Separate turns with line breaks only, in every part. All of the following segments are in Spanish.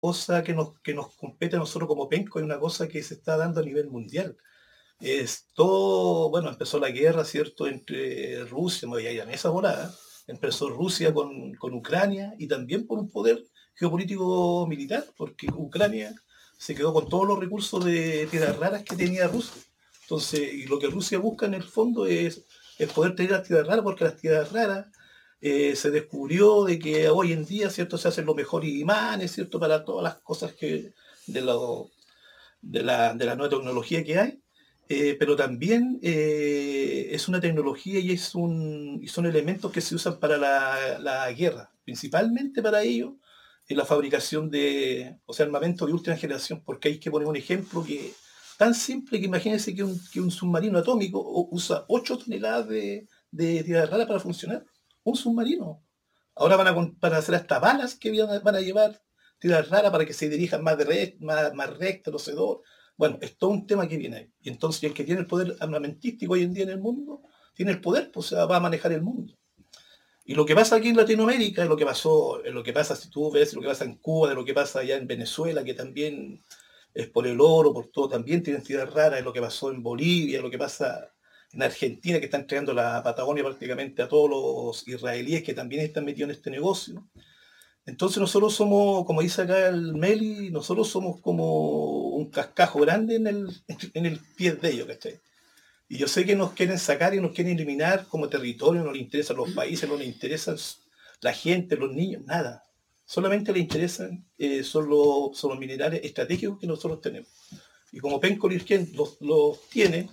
cosa que nos compete a nosotros como penco, es una cosa que se está dando a nivel mundial. Es todo, bueno, empezó la guerra, ¿cierto?, entre Rusia, me voy a ir a esa volada, empezó Rusia con Ucrania y también por un poder geopolítico militar, porque Ucrania se quedó con todos los recursos de tierras raras que tenía Rusia. Entonces, y lo que Rusia busca en el fondo es poder tener las tierras raras, porque las tierras raras se descubrió de que hoy en día, ¿cierto?, se hacen los mejores imanes, ¿cierto?, para todas las cosas que de, lo, de la nueva tecnología que hay, pero también es una tecnología y son elementos que se usan para la guerra, principalmente para ello, en la fabricación de, o sea, armamento de última generación, porque hay que poner un ejemplo que tan simple que imagínense que un submarino atómico usa 8 toneladas de tierra rara para funcionar. Un submarino. Ahora van a hacer hasta balas que van a llevar tiras raras para que se dirijan más recto, procedor. Bueno, es todo un tema que viene ahí. Y entonces el que tiene el poder armamentístico hoy en día en el mundo, tiene el poder, pues o sea, va a manejar el mundo. Y lo que pasa aquí en Latinoamérica, lo que pasó, lo que pasa si tú ves lo que pasa en Cuba, de lo que pasa allá en Venezuela, que también es por el oro, por todo, también tienen entidades raras, es lo que pasó en Bolivia, lo que pasa en Argentina, que están entregando la Patagonia prácticamente a todos los israelíes que también están metidos en este negocio. Entonces nosotros somos, como dice acá el Meli, nosotros somos como un cascajo grande en el pie de ellos, ¿cachai? Y yo sé que nos quieren sacar y nos quieren eliminar como territorio, no les interesan los países, no les interesan la gente, los niños, nada. Solamente les interesan son los minerales estratégicos que nosotros tenemos. Y como Penco Lirgen los tiene,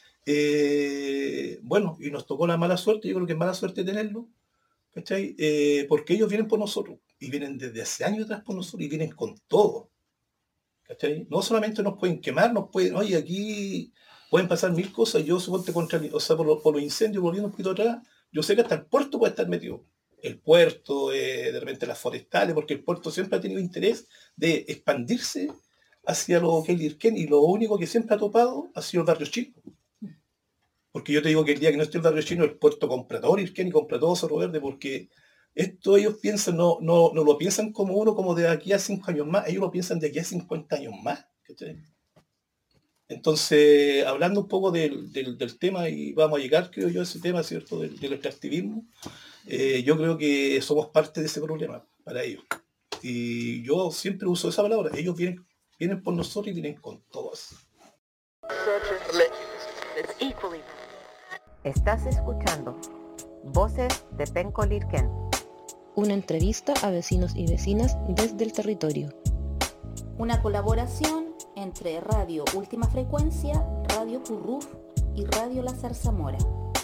bueno, y nos tocó la mala suerte, yo creo que es mala suerte tenerlo, ¿cachai? Porque ellos vienen por nosotros, y vienen desde hace años atrás por nosotros, y vienen con todo, ¿cachai? No solamente nos pueden quemar, nos pueden, oye, aquí pueden pasar mil cosas, yo suponte contra, o sea, por los incendios, volviendo un poquito atrás, yo sé que hasta el puerto puede estar metido. El puerto, de repente las forestales, porque el puerto siempre ha tenido interés de expandirse hacia lo que es Lirquén, y lo único que siempre ha topado ha sido el barrio chico. Porque yo te digo que el día que no esté el barrio chino, el puerto compra todo Irquén y compra todo Cerro Verde, porque esto ellos piensan, no lo piensan como uno como de aquí a 5 años más, ellos lo piensan de aquí a 50 años más. ¿Cachai? Entonces, hablando un poco del tema, y vamos a llegar, creo yo, a ese tema, ¿cierto?, del extractivismo, yo creo que somos parte de ese problema para ellos. Y yo siempre uso esa palabra, ellos vienen por nosotros y vienen con todas.
Estás escuchando Voces de Penco Lirquén.
Una entrevista a vecinos y vecinas desde el territorio.
Una colaboración entre Radio Última Frecuencia, Radio Curruf y Radio La Zarzamora.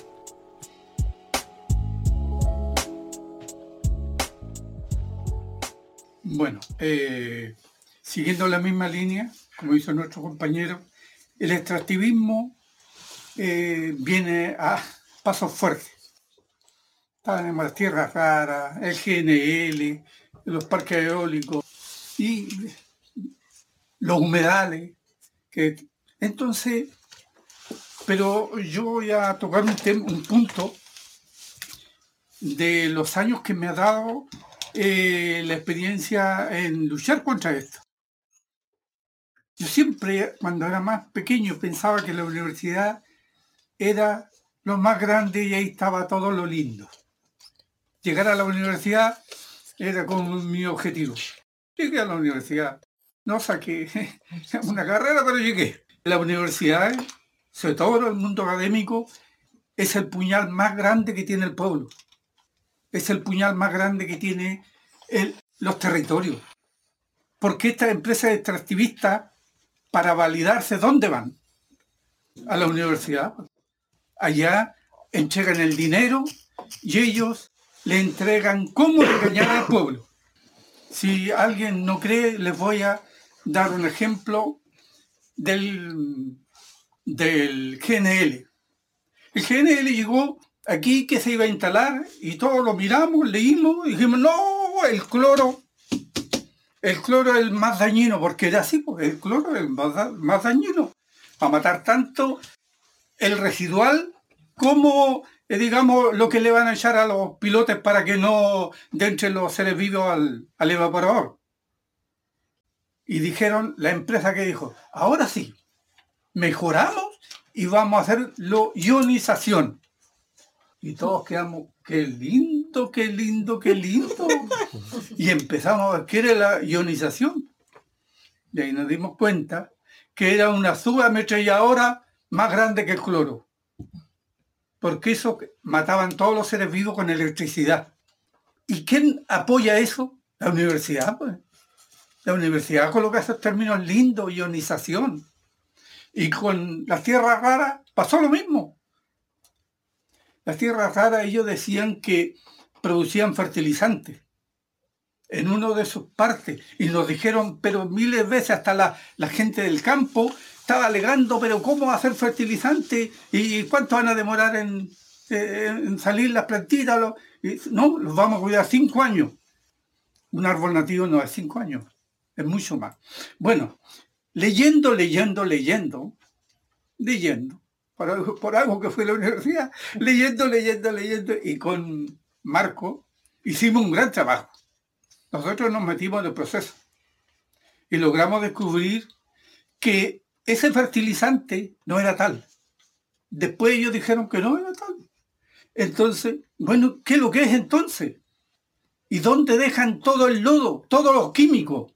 Bueno, siguiendo la misma línea, como hizo nuestro compañero, el extractivismo viene a pasos fuertes. Tenemos las tierras raras, el GNL, los parques eólicos y los humedales. Entonces, pero yo voy a tocar un punto de los años que me ha dado la experiencia en luchar contra esto. Yo siempre, cuando era más pequeño, pensaba que la universidad era lo más grande y ahí estaba todo lo lindo. Llegar a la universidad era como mi objetivo. Llegué a la universidad, no saqué una carrera, pero llegué. La universidad, sobre todo el mundo académico, es el puñal más grande que tiene el pueblo. Es el puñal más grande que tiene los territorios. Porque estas empresas extractivistas, para validarse, ¿dónde van? A la universidad. Allá entregan el dinero y ellos le entregan cómo engañar al pueblo. Si alguien no cree, les voy a dar un ejemplo del GNL. El GNL llegó aquí que se iba a instalar y todos lo miramos, leímos y dijimos, no, el cloro es el más dañino, porque era así, pues, el cloro es el más dañino. Va a matar tanto el residual como, digamos, lo que le van a echar a los pilotes para que no entren los seres vivos al evaporador. Y dijeron, la empresa que dijo, ahora sí, mejoramos y vamos a hacerlo ionización. Y todos quedamos, qué lindo, qué lindo, qué lindo. Y empezamos a ver qué era la ionización. Y ahí nos dimos cuenta que era una subametralladora más grande que el cloro. Porque eso mataban todos los seres vivos con electricidad. ¿Y quién apoya eso? La universidad, pues. La universidad coloca esos términos lindos, ionización. Y con las tierras raras pasó lo mismo. Las tierras raras, ellos decían que producían fertilizantes en uno de sus partes. Y nos dijeron, pero miles de veces, hasta la gente del campo estaba alegando, pero ¿cómo hacer fertilizante? ¿Y cuánto van a demorar en salir las plantitas? No, los vamos a cuidar 5 años. Un árbol nativo no es 5 años, es mucho más. Bueno, leyendo, por algo que fue la universidad, leyendo, y con Marco hicimos un gran trabajo. Nosotros nos metimos en el proceso y logramos descubrir que ese fertilizante no era tal. Después ellos dijeron que no era tal. Entonces, bueno, ¿qué es lo que es entonces? ¿Y dónde dejan todo el lodo, todos los químicos?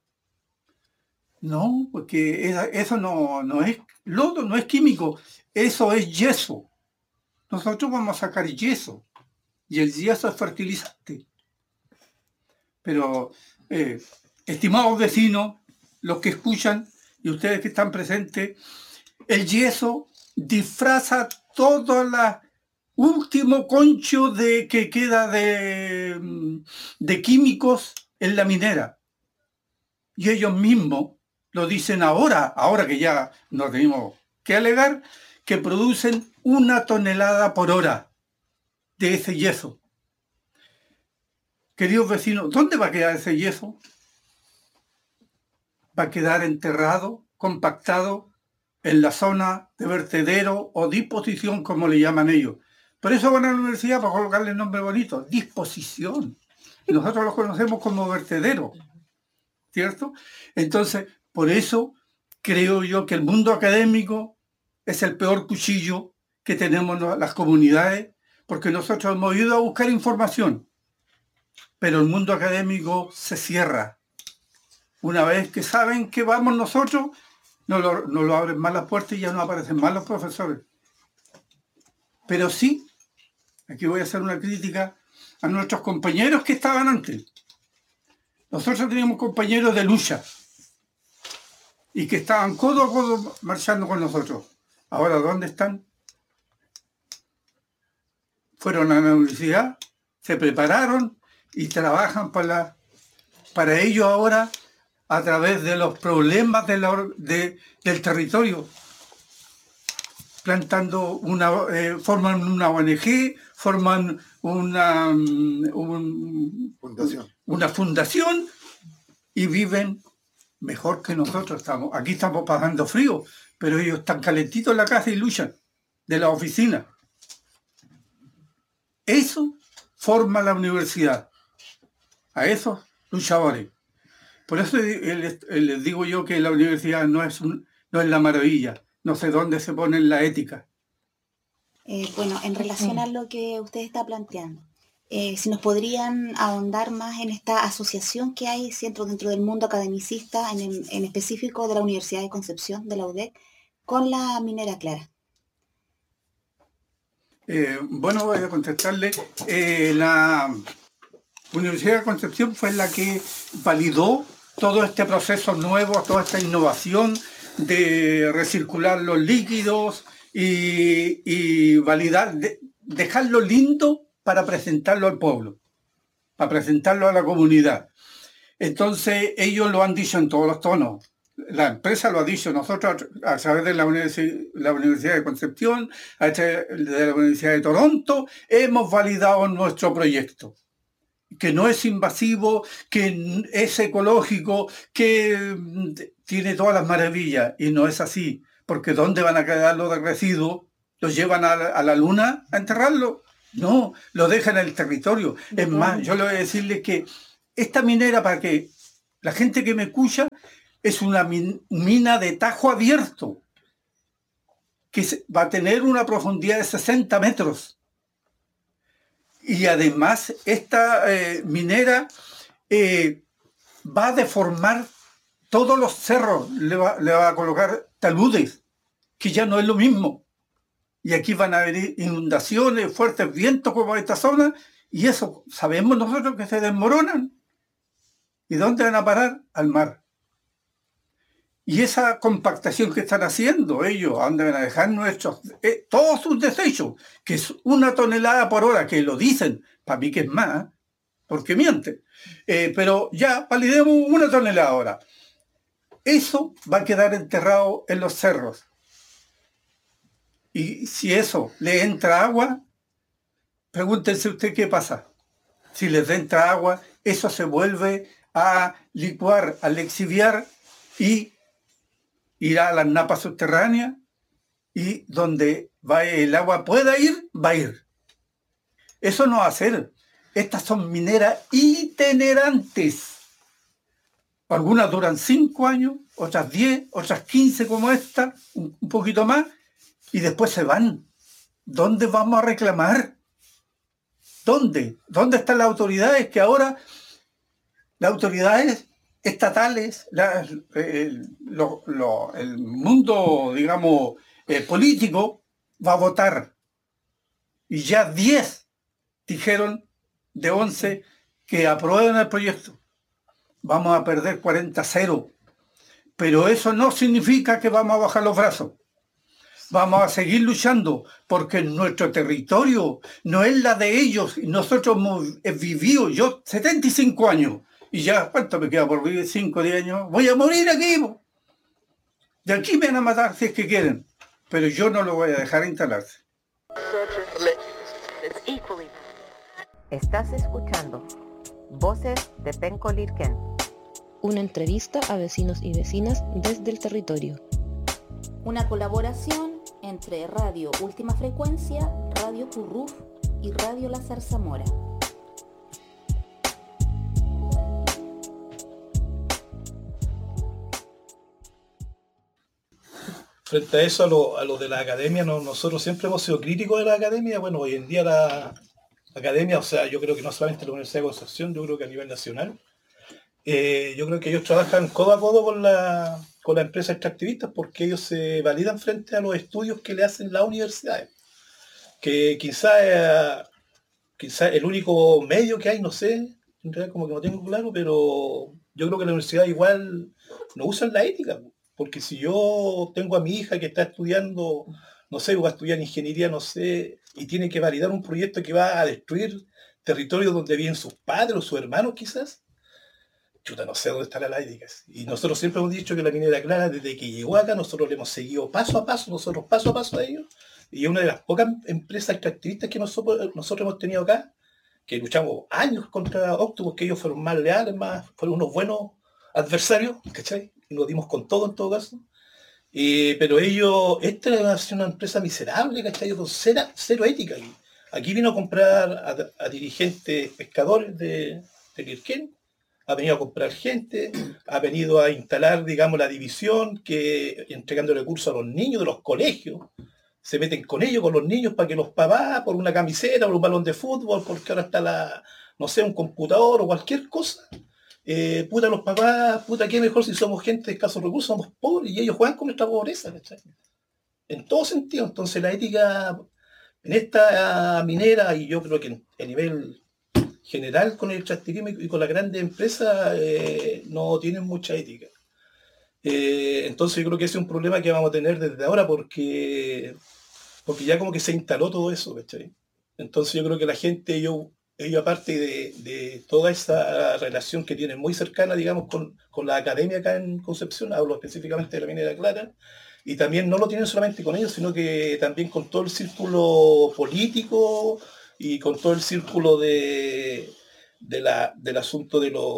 No, porque eso no es lodo, no es químico, eso es yeso. Nosotros vamos a sacar yeso y el yeso es fertilizante. Pero, estimados vecinos, los que escuchan y ustedes que están presentes, el yeso disfraza todo el último concho que queda de químicos en la minera. Y ellos mismos lo dicen ahora que ya no tenemos que alegar, que producen 1 tonelada por hora de ese yeso. Queridos vecinos, ¿dónde va a quedar ese yeso? Va a quedar enterrado, compactado en la zona de vertedero o disposición, como le llaman ellos. Por eso van a la universidad para colocarle el nombre bonito, disposición. Nosotros los conocemos como vertedero, ¿cierto? Entonces, por eso creo yo que el mundo académico es el peor cuchillo que tenemos las comunidades, porque nosotros hemos ido a buscar información, pero el mundo académico se cierra. Una vez que saben que vamos nosotros, no lo abren más las puertas y ya no aparecen más los profesores. Pero sí, aquí voy a hacer una crítica a nuestros compañeros que estaban antes. Nosotros teníamos compañeros de lucha y que estaban codo a codo marchando con nosotros. Ahora, ¿dónde están? Fueron a la universidad, se prepararon y trabajan para ellos ahora a través de los problemas del territorio. Plantando forman una ONG, forman una fundación y viven mejor que nosotros. Aquí estamos pasando frío, pero ellos están calentitos en la casa y luchan de la oficina. Eso forma la universidad, a esos luchadores. Por eso les digo yo que la universidad no es la maravilla. No sé dónde se pone la ética.
Bueno, en relación a lo que usted está planteando, si nos podrían ahondar más en esta asociación que hay dentro del mundo academicista, en específico de la Universidad de Concepción, de la UDEC, con la minera Clara.
Bueno, voy a contestarle. La Universidad de Concepción fue la que validó todo este proceso nuevo, toda esta innovación de recircular los líquidos y validar, dejarlo lindo para presentarlo al pueblo, para presentarlo a la comunidad. Entonces ellos lo han dicho en todos los tonos. La empresa lo ha dicho, nosotros a través de la Universidad de Concepción, a través de la Universidad de Toronto, hemos validado nuestro proyecto, que no es invasivo, que es ecológico, que tiene todas las maravillas, y no es así, porque ¿dónde van a quedar los residuos? ¿Los llevan a la luna a enterrarlo? No, lo dejan en el territorio. Es más, yo le voy a decirles que esta minera, para que la gente que me escucha es una mina de tajo abierto que va a tener una profundidad de 60 metros. Y además esta minera va a deformar todos los cerros, le va a colocar taludes, que ya no es lo mismo. Y aquí van a venir inundaciones, fuertes vientos como esta zona, y eso sabemos nosotros que se desmoronan. ¿Y dónde van a parar? Al mar. Y esa compactación que están haciendo ellos, ¿a dónde van a dejar todos sus desechos? Que es 1 tonelada por hora, que lo dicen, para mí que es más, porque mienten. Pero ya, validemos 1 tonelada ahora. Eso va a quedar enterrado en los cerros. Y si eso le entra agua, pregúntense usted qué pasa. Si les entra agua, eso se vuelve a licuar, a lixiviar y irá a las napas subterráneas, y donde el agua pueda ir, va a ir. Eso no va a ser. Estas son mineras itinerantes. Algunas duran 5 años, otras 10, otras 15 como esta, un poquito más, y después se van. ¿Dónde vamos a reclamar? ¿Dónde? ¿Dónde están las autoridades? Que ahora las autoridades estatales, el mundo, digamos, político, va a votar. Y ya 10 dijeron de 11 que aprueben el proyecto. Vamos a perder 40-0. Pero eso no significa que vamos a bajar los brazos. Vamos a seguir luchando, porque nuestro territorio no es la de ellos. Nosotros hemos vivido, yo 75 años, y ya, ¿cuánto me queda por vivir? 5 o 10 años. Voy a morir aquí. De aquí me van a matar si es que quieren. Pero yo no lo voy a dejar instalarse.
Estás escuchando Voces de Penco Lirquén.
Una entrevista a vecinos y vecinas desde el territorio.
Una colaboración entre Radio Última Frecuencia, Radio Curruf y Radio La Zarzamora.
Frente a eso, a lo de la academia, nosotros siempre hemos sido críticos de la academia. Bueno, hoy en día la academia, o sea, yo creo que no solamente la Universidad de Concepción, yo creo que a nivel nacional, yo creo que ellos trabajan codo a codo con las empresas extractivistas, porque ellos se validan frente a los estudios que le hacen las universidades. Que quizá el único medio que hay, no sé, en realidad como que no tengo claro, pero yo creo que la universidad igual no usan la ética. Porque si yo tengo a mi hija que está estudiando, no sé, va a estudiar ingeniería, no sé, y tiene que validar un proyecto que va a destruir territorios donde viven sus padres o sus hermanos quizás, chuta, no sé dónde está la ética. Y nosotros siempre hemos dicho que la minera clara, desde que llegó acá, nosotros le hemos seguido paso a paso a ellos, y es una de las pocas empresas extractivistas que nosotros hemos tenido acá, que luchamos años contra Octopus, que ellos fueron más leales, fueron unos buenos adversarios, ¿cachai? Y nos dimos con todo en todo caso. Pero ellos, esta es una empresa miserable, ¿cachai? Con cero ética. Aquí vino a comprar a dirigentes pescadores de Lirquén, ha venido a comprar gente, ha venido a instalar, digamos, la división, que entregando recursos a los niños de los colegios. Se meten con ellos, con los niños, para que los papás, por una camiseta, por un balón de fútbol, porque ahora está no sé, un computador o cualquier cosa. Los papás, qué mejor si somos gente de escasos recursos, somos pobres, y ellos juegan con nuestra pobreza, ¿cachai? En todo sentido. Entonces la ética en esta minera, y yo creo que a nivel general con el extractivismo y con las grandes empresas, no tienen mucha ética. Entonces yo creo que ese es un problema que vamos a tener desde ahora, porque ya como que se instaló todo eso, ¿cachai? Entonces yo creo que la gente, ellos aparte de toda esa relación que tienen muy cercana, digamos, con la academia acá en Concepción, hablo específicamente de la minera clara, y también no lo tienen solamente con ellos, sino que también con todo el círculo político y con todo el círculo del asunto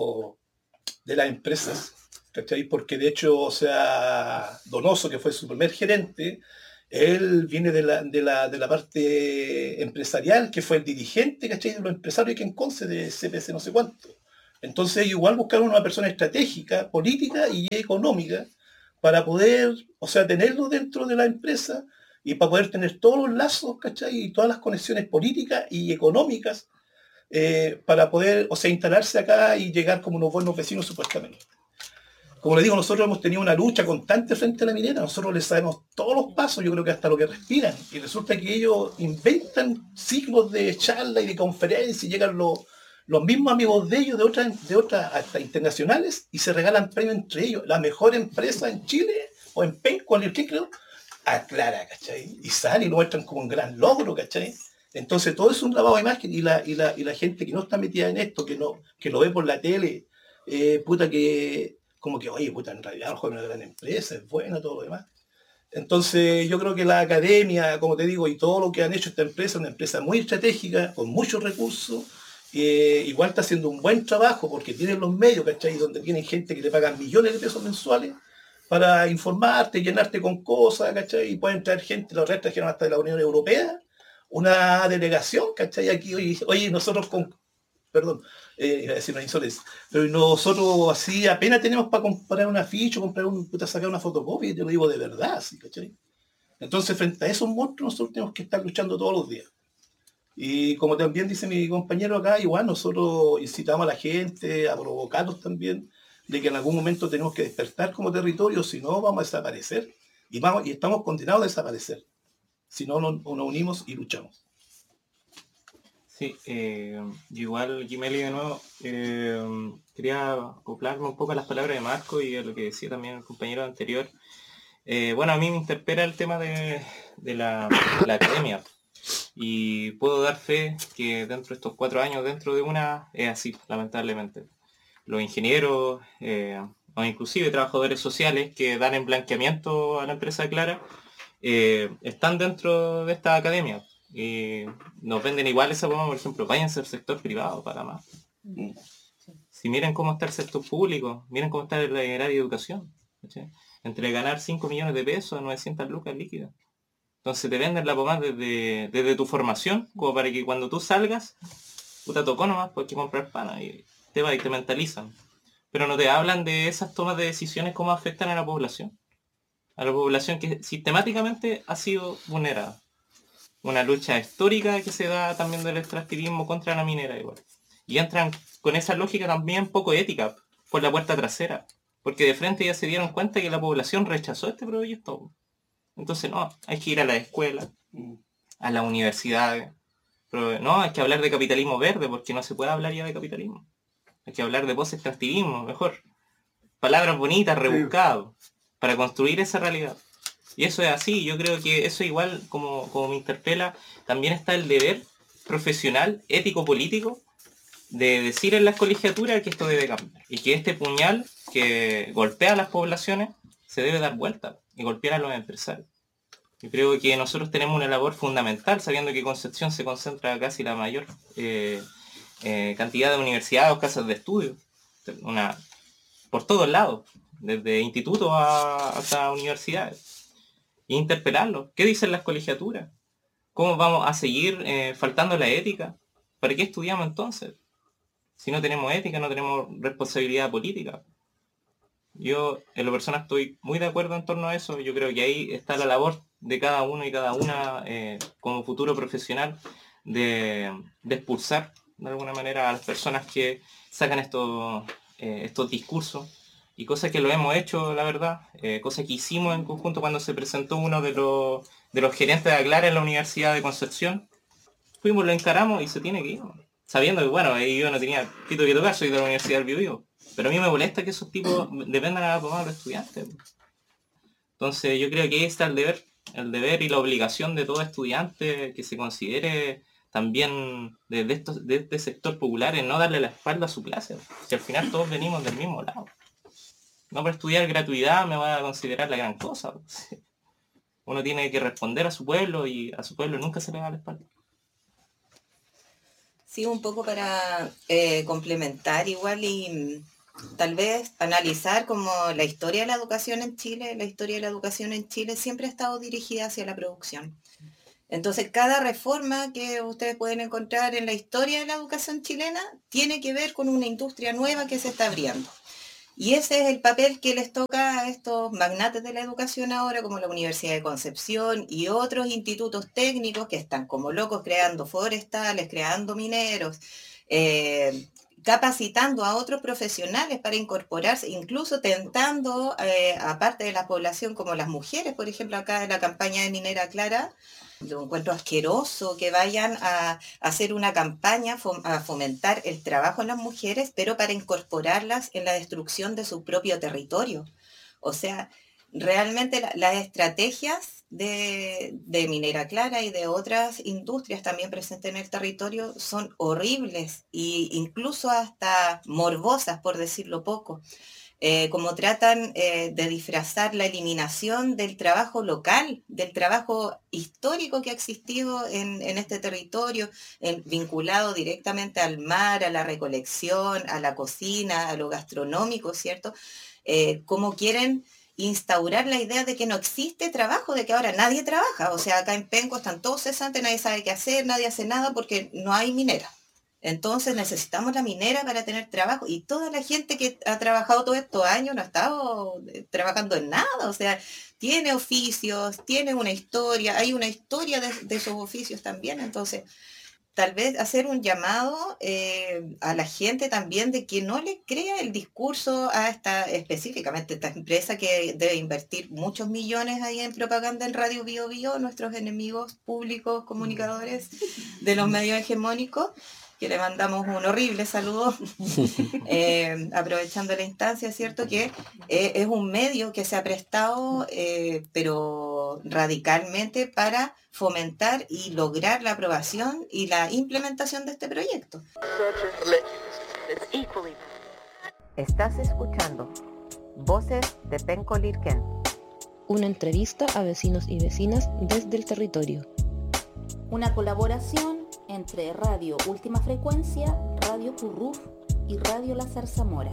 de las empresas, ¿cachai? Porque de hecho, o sea, Donoso, que fue su primer gerente, él viene de la parte empresarial, que fue el dirigente, ¿cachai? De los empresarios que en Conce, de CPC no sé cuánto. Entonces ellos igual buscaron una persona estratégica, política y económica para poder, o sea, tenerlo dentro de la empresa y para poder tener todos los lazos, ¿cachai? Y todas las conexiones políticas y económicas para poder, o sea, instalarse acá y llegar como unos buenos vecinos supuestamente. Como les digo, nosotros hemos tenido una lucha constante frente a la minera, nosotros les sabemos todos los pasos, yo creo que hasta lo que respiran, y resulta que ellos inventan ciclos de charla y de conferencias, y llegan los mismos amigos de ellos, de otras hasta internacionales, y se regalan premios entre ellos. La mejor empresa en Chile, o en Penco, en el que creo, aclara, ¿cachai? Y sale y lo muestran como un gran logro, ¿cachai? Entonces todo es un lavado de imagen, y la gente que no está metida en esto, que lo ve por la tele, puta que... como que, oye, puta, en realidad es una gran empresa, es buena, todo lo demás. Entonces yo creo que la academia, como te digo, y todo lo que han hecho esta empresa, una empresa muy estratégica, con muchos recursos, igual está haciendo un buen trabajo porque tienen los medios, ¿cachai? Donde tienen gente que te pagan millones de pesos mensuales para informarte, llenarte con cosas, ¿cachai? Y pueden traer gente, los trajeron hasta de la Unión Europea, una delegación, ¿cachai? Aquí, oye nosotros con... Perdón, iba a decir una insolencia, pero nosotros así apenas tenemos para comprar un afiche, sacar una fotocopia, y te lo digo de verdad, ¿sí? ¿Cachai? Entonces, frente a esos monstruos, nosotros tenemos que estar luchando todos los días. Y como también dice mi compañero acá, igual nosotros incitamos a la gente a provocarlos también, de que en algún momento tenemos que despertar como territorio, si no vamos a desaparecer. Y estamos condenados a desaparecer, si no nos unimos y luchamos.
Sí, igual, Gimeli, de nuevo, quería acoplarme un poco a las palabras de Marco y a lo que decía también el compañero anterior. Bueno, a mí me interpela el tema de la academia, y puedo dar fe que dentro de estos 4 años, dentro de una, es así, lamentablemente. Los ingenieros, o inclusive trabajadores sociales que dan en blanqueamiento a la empresa Clara, están dentro de esta academia. Y nos venden igual esa forma, por ejemplo, váyanse al sector privado para más. Si miren cómo está el sector público, miren cómo está el área de educación, ¿sí? Entre ganar 5 millones de pesos a 900 lucas líquidas. Entonces te venden la pomada desde tu formación, como para que cuando tú salgas, puta tocó nomás, pues hay que comprar pana, y te va y te mentalizan. Pero no te hablan de esas tomas de decisiones, cómo afectan a la población que sistemáticamente ha sido vulnerada. Una lucha histórica que se da también del extractivismo contra la minera igual. Y entran con esa lógica también poco ética, por la puerta trasera. Porque de frente ya se dieron cuenta que la población rechazó este proyecto. Entonces no, hay que ir a la escuela, a las universidades. Pero no, hay que hablar de capitalismo verde, porque no se puede hablar ya de capitalismo. Hay que hablar de post-extractivismo, mejor. Palabras bonitas, rebuscadas, para construir esa realidad. Y eso es así, yo creo que eso igual, como me interpela, también está el deber profesional, ético-político, de decir en las colegiaturas que esto debe cambiar. Y que este puñal que golpea a las poblaciones se debe dar vuelta y golpear a los empresarios. Yo creo que nosotros tenemos una labor fundamental, sabiendo que Concepción se concentra casi la mayor cantidad de universidades o casas de estudio. Por todos lados, desde institutos hasta universidades. E interpelarlos. ¿Qué dicen las colegiaturas? ¿Cómo vamos a seguir faltando la ética? ¿Para qué estudiamos entonces? Si no tenemos ética, no tenemos responsabilidad política. Yo, en lo personal, estoy muy de acuerdo en torno a eso. Yo creo que ahí está la labor de cada uno y cada una, como futuro profesional, de expulsar, de alguna manera, a las personas que sacan estos discursos. Y cosas que lo hemos hecho, la verdad, cosas que hicimos en conjunto cuando se presentó uno de los gerentes de Aclara en la Universidad de Concepción. Fuimos, lo encaramos y se tiene que ir, sabiendo que, bueno, yo no tenía pito que tocar, soy de la Universidad del Biobío, pero a mí me molesta que esos tipos dependan a la pomada de los estudiantes. Entonces yo creo que ahí está el deber y la obligación de todo estudiante que se considere también de este sector popular en no darle la espalda a su clase, si al final todos venimos del mismo lado. No por estudiar gratuidad me va a considerar la gran cosa. Uno tiene que responder a su pueblo y a su pueblo nunca se le da la espalda.
Sí, un poco para complementar igual y tal vez analizar como la historia de la educación en Chile. La historia de la educación en Chile siempre ha estado dirigida hacia la producción. Entonces, cada reforma que ustedes pueden encontrar en la historia de la educación chilena tiene que ver con una industria nueva que se está abriendo. Y ese es el papel que les toca a estos magnates de la educación ahora, como la Universidad de Concepción y otros institutos técnicos que están como locos creando forestales, creando mineros, capacitando a otros profesionales para incorporarse, incluso tentando, aparte de la población, como las mujeres, por ejemplo, acá en la campaña de Minera Clara, lo encuentro asqueroso que vayan a hacer una campaña a fomentar el trabajo en las mujeres, pero para incorporarlas en la destrucción de su propio territorio. O sea, realmente las estrategias de Minera Clara y de otras industrias también presentes en el territorio son horribles e incluso hasta morbosas, por decirlo poco. Como tratan de disfrazar la eliminación del trabajo local, del trabajo histórico que ha existido en este territorio, vinculado directamente al mar, a la recolección, a la cocina, a lo gastronómico, ¿cierto? Como quieren instaurar la idea de que no existe trabajo, de que ahora nadie trabaja. O sea, acá en Penco están todos cesantes, nadie sabe qué hacer, nadie hace nada porque no hay minera. Entonces necesitamos la minera para tener trabajo y toda la gente que ha trabajado todos estos años no ha estado trabajando en nada, o sea, tiene oficios, tiene una historia, hay una historia de esos oficios también, entonces tal vez hacer un llamado a la gente también de que no le crea el discurso a específicamente esta empresa que debe invertir muchos millones ahí en propaganda en Radio Bio Bio, nuestros enemigos públicos, comunicadores de los medios hegemónicos, que le mandamos un horrible saludo, aprovechando la instancia, ¿cierto? Que es un medio que se ha prestado, pero radicalmente para fomentar y lograr la aprobación y la implementación de este proyecto.
Estás escuchando Voces de Penco Lirquén.
Una entrevista a vecinos y vecinas desde el territorio.
Una colaboración entre Radio Última Frecuencia, Radio Curruf y Radio La Zarzamora.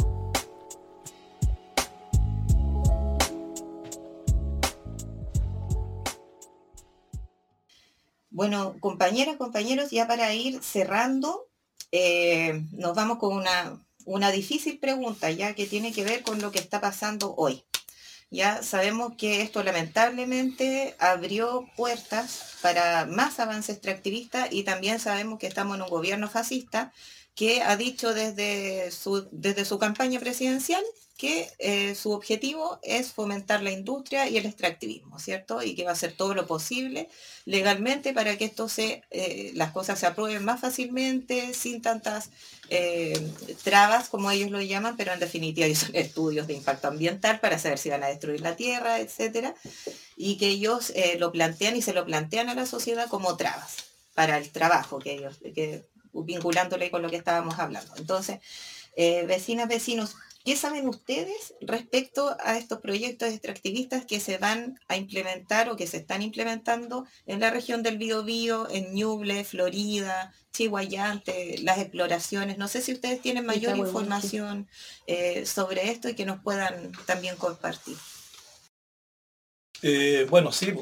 Bueno, compañeras, compañeros, ya para ir cerrando, nos vamos con una difícil pregunta, ya que tiene que ver con lo que está pasando hoy. Ya sabemos que esto lamentablemente abrió puertas para más avance extractivista y también sabemos que estamos en un gobierno fascista que ha dicho desde su campaña presidencial que su objetivo es fomentar la industria y el extractivismo, ¿cierto? Y que va a hacer todo lo posible legalmente para que las cosas se aprueben más fácilmente, sin tantas trabas, como ellos lo llaman, pero en definitiva son estudios de impacto ambiental para saber si van a destruir la tierra, etcétera, y que ellos lo plantean y se lo plantean a la sociedad como trabas para el trabajo vinculándole con lo que estábamos hablando. Entonces, vecinas, vecinos, ¿qué saben ustedes respecto a estos proyectos extractivistas que se van a implementar o que se están implementando en la región del Biobío, en Ñuble, Florida, Chihuayante, las exploraciones? No sé si ustedes tienen mayor información sobre esto y que nos puedan también compartir.
Bueno, sí,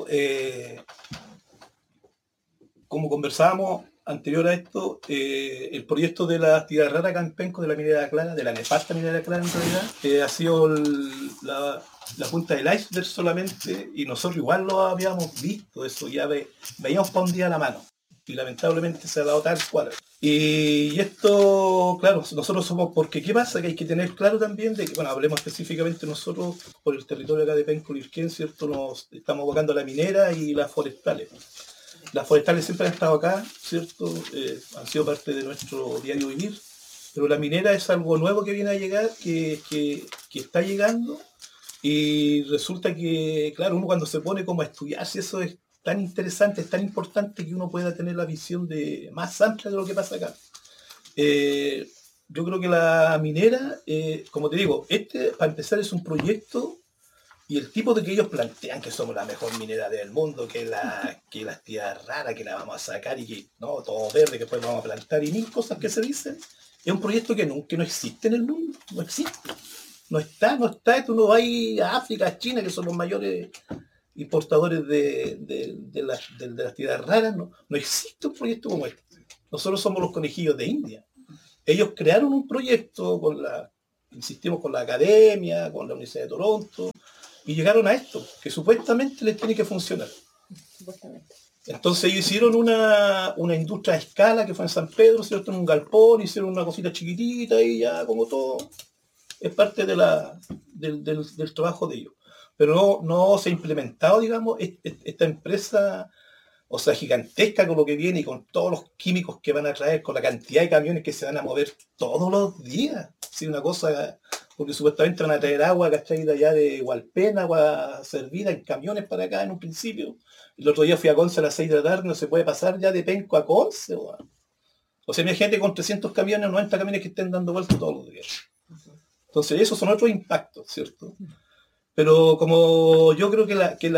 como conversábamos anterior a esto, el proyecto de la tierra rara acá en Penco, de la minera clara, de la nefasta minera clara en realidad, ha sido la punta del iceberg solamente, y nosotros igual lo habíamos visto, eso ya veíamos para un día a la mano, y lamentablemente se ha dado tal cual. Y esto, claro, nosotros somos, porque ¿qué pasa? Que hay que tener claro también de que, bueno, hablemos específicamente nosotros por el territorio acá de Penco Lirquén, ¿cierto? Nos estamos abocando a la minera y las forestales. Las forestales siempre han estado acá, ¿cierto? Han sido parte de nuestro diario vivir, pero la minera es algo nuevo que viene a llegar, que está llegando, y resulta que, claro, uno cuando se pone como a estudiar, si eso es tan interesante, es tan importante, que uno pueda tener la visión más amplia de lo que pasa acá. Yo creo que la minera, como te digo, para empezar es un proyecto. Y el tipo de que ellos plantean que somos la mejor minera del mundo, que las tierras raras, que la vamos a sacar y que no, todo verde, que después vamos a plantar y mil cosas que se dicen, es un proyecto que no existe en el mundo, no existe. No está, tú no vas a África, a China, que son los mayores importadores de las tierras raras, no existe un proyecto como este. Nosotros somos los conejillos de India. Ellos crearon un proyecto insistimos, con la academia, con la Universidad de Toronto, y llegaron a esto, que supuestamente les tiene que funcionar.
Supuestamente.
Entonces ellos hicieron una industria a escala que fue en San Pedro, ¿cierto? En un galpón, hicieron una cosita chiquitita y ya como todo. Es parte del trabajo de ellos. Pero no se ha implementado, digamos, esta empresa, o sea, gigantesca con lo que viene y con todos los químicos que van a traer, con la cantidad de camiones que se van a mover todos los días. Sí, una cosa, porque supuestamente van a traer agua, ¿cachai? De allá de Hualpén, agua servida en camiones para acá en un principio. El otro día fui a Conce a las 6 de la tarde, no se puede pasar ya de Penco a Conce. O sea, imagínate con 300 camiones, 90 camiones que estén dando vueltas todos los días. Entonces esos son otros impactos, ¿cierto? Pero como yo creo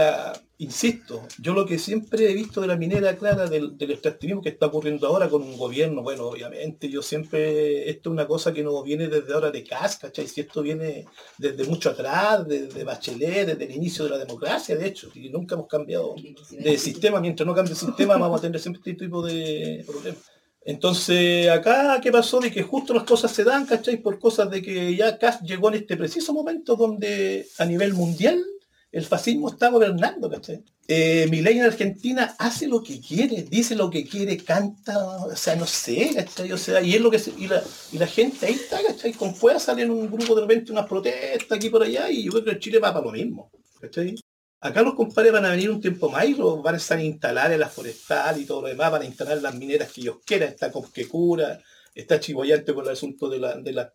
insisto, yo lo que siempre he visto de la minera clara, del extractivismo que está ocurriendo ahora con un gobierno, bueno, obviamente esto es una cosa que no viene desde ahora de Kast, ¿cachai? Si esto viene desde mucho atrás, desde Bachelet, desde el inicio de la democracia, de hecho, y nunca hemos cambiado de sistema. Mientras no cambie el sistema vamos a tener siempre este tipo de problemas. Entonces, acá, ¿qué pasó? De que justo las cosas se dan, ¿cachai? Por cosas de que ya Kast llegó en este preciso momento donde a nivel mundial el fascismo está gobernando, ¿cachai? Milei en Argentina hace lo que quiere, dice lo que quiere, canta, o sea, no sé, ¿cachai? O sea, y es lo que y la gente ahí está, ¿cachai? Con fuerza salen un grupo de repente, unas protestas aquí por allá, y yo creo que Chile va para lo mismo, ¿cachai? Acá los compadres van a venir un tiempo más y los van a instalar en las forestales y todo lo demás, van a instalar las mineras que ellos quieran, está Cosquecura, está Chiboyante con el asunto de la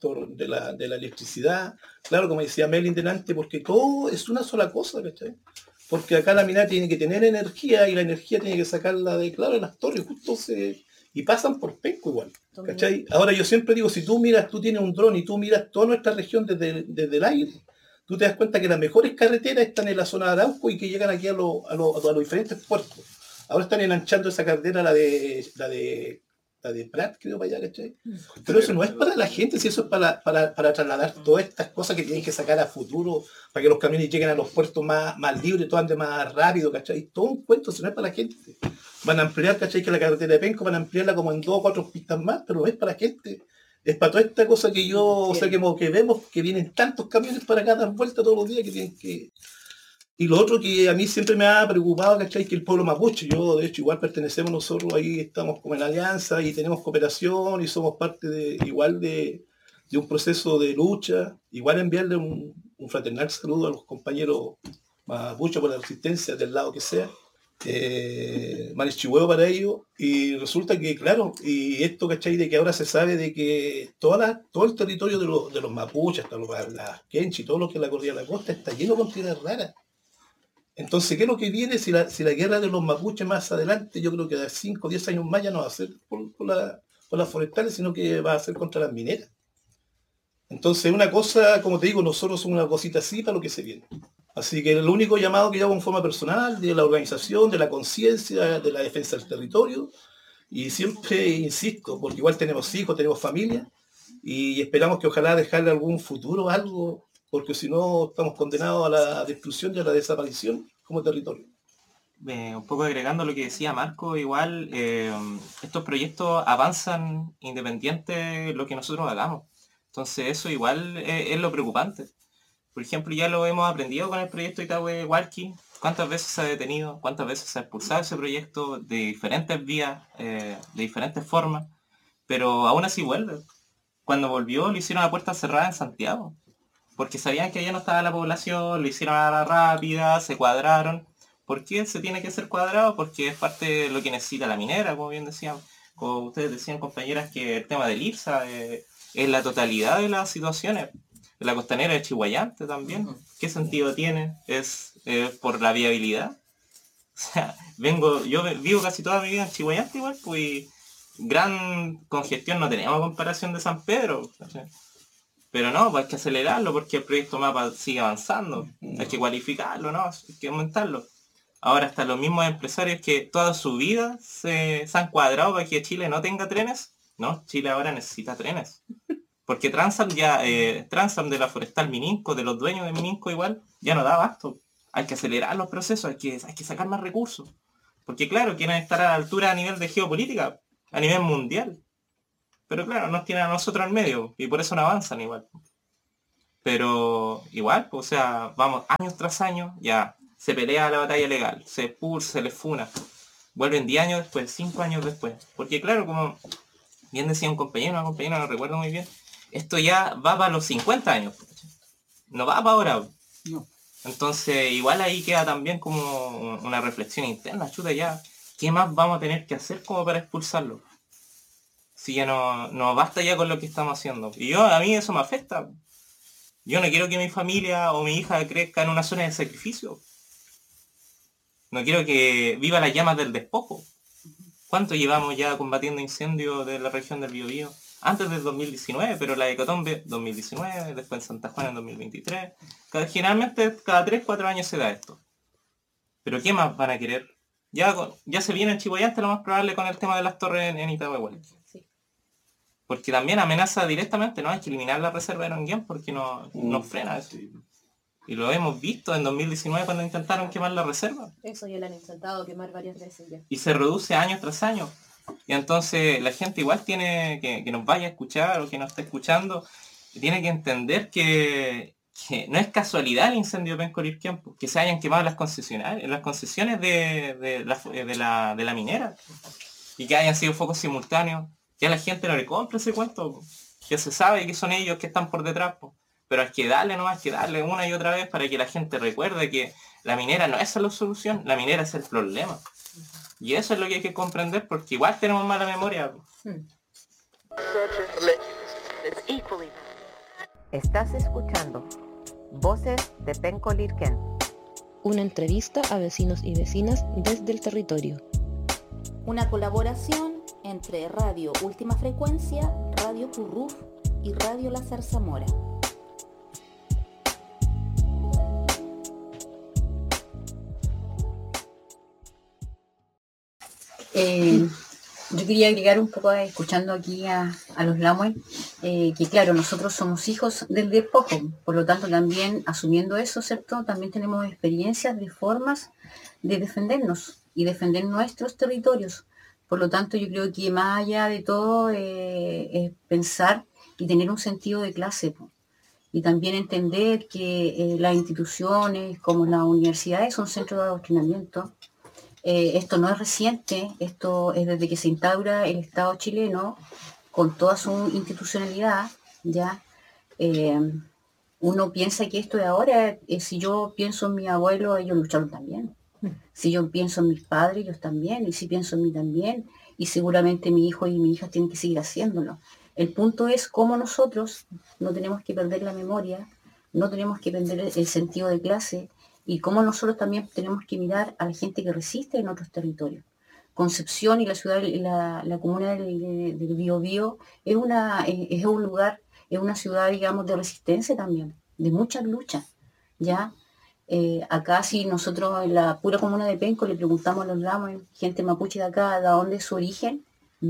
electricidad. Claro, como decía Melin delante, porque todo es una sola cosa, ¿cachai? Porque acá la minera tiene que tener energía y la energía tiene que sacarla de las torres, y pasan por Penco igual, ¿cachai? Ahora yo siempre digo, si tú tienes un dron y tú miras toda nuestra región desde el aire, tú te das cuenta que las mejores carreteras están en la zona de Arauco y que llegan aquí a los diferentes puertos. Ahora están enanchando esa carretera, la de Prat, creo, para allá, ¿cachai? Pero eso no es para la gente, si eso es para trasladar todas estas cosas que tienen que sacar a futuro, para que los camiones lleguen a los puertos más libres, todo ande más rápido, ¿cachai? Todo un cuento, eso no es para la gente. Van a ampliar, ¿cachai? Que la carretera de Penco van a ampliarla como en 2 o 4 pistas más, pero no es para la gente. Es para toda esta cosa que o sea, que vemos que vienen tantos camiones para acá, dar vuelta todos los días que tienen que... Y lo otro que a mí siempre me ha preocupado, ¿cachai? Que el pueblo mapuche, yo de hecho igual pertenecemos nosotros, ahí estamos como en alianza y tenemos cooperación y somos parte de un proceso de lucha. Igual enviarle un fraternal saludo a los compañeros mapuche por la resistencia del lado que sea. Manichihueo para ellos, y resulta que, claro, y esto, ¿cachai? De que ahora se sabe de que todo el territorio de los mapuches, hasta las Kenchi, todo lo que es la cordillera de la costa, está lleno con tierras raras. Entonces, ¿qué es lo que viene? Si la guerra de los mapuches más adelante, yo creo que de 5 o 10 años más ya no va a ser por las forestales, sino que va a ser contra las mineras. Entonces, una cosa, como te digo, nosotros somos una cosita así para lo que se viene. Así que el único llamado que yo hago en forma personal, de la organización, de la conciencia, de la defensa del territorio, y siempre insisto, porque igual tenemos hijos, tenemos familia, y esperamos que ojalá dejarle algún futuro, algo, porque si no estamos condenados a la destrucción y a la desaparición como territorio.
Un poco agregando lo que decía Marco, igual estos proyectos avanzan independiente de lo que nosotros hagamos. Entonces eso igual es lo preocupante. Por ejemplo, ya lo hemos aprendido con el proyecto Itahue-Hualqui. ¿Cuántas veces se ha detenido? ¿Cuántas veces se ha expulsado ese proyecto de diferentes vías, de diferentes formas? Pero aún así vuelve. Cuando volvió lo hicieron a puerta cerrada en Santiago. Porque sabían que allá no estaba la población, lo hicieron a la rápida, se cuadraron. ¿Por qué se tiene que ser cuadrado? Porque es parte de lo que necesita la minera, como bien decían. Como ustedes decían, compañeras, que el tema del IPSA es la totalidad de las situaciones. La costanera de Chihuayante también. ¿Qué sentido tiene? ¿Es por la viabilidad? O sea, yo vivo casi toda mi vida en Chihuayante igual, pues gran congestión no tenemos comparación de San Pedro. ¿Cachai? Pero no, pues hay que acelerarlo porque el proyecto MAPA sigue avanzando. Hay que cualificarlo, ¿no? Hay que aumentarlo. Ahora hasta los mismos empresarios que toda su vida se han cuadrado para que Chile no tenga trenes. No, Chile ahora necesita trenes. Porque Transam de la Forestal Mininco, de los dueños de Mininco igual, ya no da abasto. hay que acelerar los procesos, hay que sacar más recursos. Porque claro, quieren estar a la altura a nivel de geopolítica, a nivel mundial. Pero claro, nos tienen a nosotros al medio y por eso no avanzan igual. Pero igual, o sea, vamos años tras años, ya se pelea la batalla legal, se expulsa, se les funa. Vuelven 10 años después, 5 años después. Porque claro, como bien decía un compañero, una compañera, no recuerdo muy bien, esto ya va para los 50 años. No va para ahora.
No.
Entonces, igual ahí queda también como una reflexión interna, chuta ya, ¿qué más vamos a tener que hacer como para expulsarlo? Si ya no basta ya con lo que estamos haciendo. Y a mí eso me afecta. Yo no quiero que mi familia o mi hija crezca en una zona de sacrificio. No quiero que viva las llamas del despojo. ¿Cuánto llevamos ya combatiendo incendios de la región del Biobío? Antes del 2019, pero la hecatombe 2019, después en Santa Juana en 2023. Generalmente cada 3-4 años se da esto. Pero ¿qué más van a querer? Ya se viene en Chihuayante lo más probable con el tema de las torres en Itahuahuel.
Sí.
Porque también amenaza directamente, ¿no? Hay que eliminar la reserva de Longuén porque nos frena eso. Y lo hemos visto en 2019 cuando intentaron quemar la reserva.
Eso ya lo han intentado quemar varias veces ya.
Y se reduce año tras año. Y entonces la gente igual tiene que nos vaya a escuchar o que nos esté escuchando, tiene que entender que no es casualidad el incendio de Penco Lirquén, que se hayan quemado las concesiones de la minera y que hayan sido focos simultáneos. Ya la gente no le compra ese cuento, ya se sabe que son ellos que están por detrás, pero hay que darle nomás, hay que darle una y otra vez para que la gente recuerde que la minera no es la solución, la minera es el problema. Y eso es lo que hay que comprender, porque igual tenemos mala memoria.
Estás escuchando Voces de Penco Lirquén.
Una entrevista a vecinos y vecinas desde el territorio.
Una colaboración entre Radio Última Frecuencia, Radio Curruf y Radio La Zarzamora.
Yo quería agregar un poco, escuchando aquí a los Lamue, que claro, nosotros somos hijos del despojo, por lo tanto también asumiendo eso, ¿cierto? También tenemos experiencias de formas de defendernos y defender nuestros territorios. Por lo tanto, yo creo que más allá de todo es pensar y tener un sentido de clase, y también entender que las instituciones como las universidades son centros de adoctrinamiento. Esto no es reciente, esto es desde que se instaura el Estado chileno con toda su institucionalidad, ¿ya? Uno piensa que esto de ahora, si yo pienso en mi abuelo, ellos lucharon también. Si yo pienso en mis padres, ellos también, y si pienso en mí también, y seguramente mi hijo y mi hija tienen que seguir haciéndolo. El punto es cómo nosotros no tenemos que perder la memoria, no tenemos que perder el sentido de clase, y cómo nosotros también tenemos que mirar a la gente que resiste en otros territorios. Concepción y la ciudad, la comuna del Biobío es un lugar, es una ciudad, digamos, de resistencia también, de muchas luchas, ¿ya? Acá si nosotros en la pura comuna de Penco le preguntamos a los Lamue, gente mapuche de acá, de dónde es su origen,